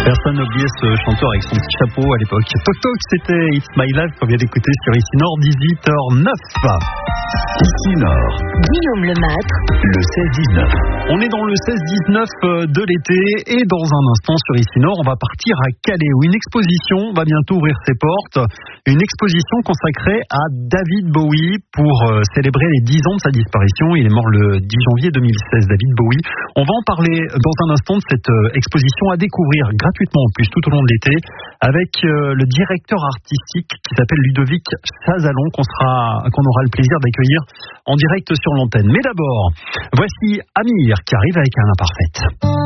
Personne n'a oublié ce chanteur avec son petit chapeau à l'époque. Toc Toc, c'était It's My Life qu'on vient d'écouter sur Ici Nord, 18h09. Ici Nord, Guillaume Lemaitre, le 16-19. On est dans le 16-19 de l'été et dans un instant sur Ici Nord, on va partir à Calais où une exposition va bientôt ouvrir ses portes. Une exposition consacrée à David Bowie pour célébrer les 10 ans de sa disparition. Il est mort le 10 janvier 2016, David Bowie. On va en parler dans un instant de cette exposition à découvrir gratuitement en plus tout au long de l'été avec le directeur artistique qui s'appelle Ludovic Chazalon qu'on aura le plaisir d'accueillir en direct sur l'antenne. Mais d'abord, voici Amir qui arrive avec un imparfait.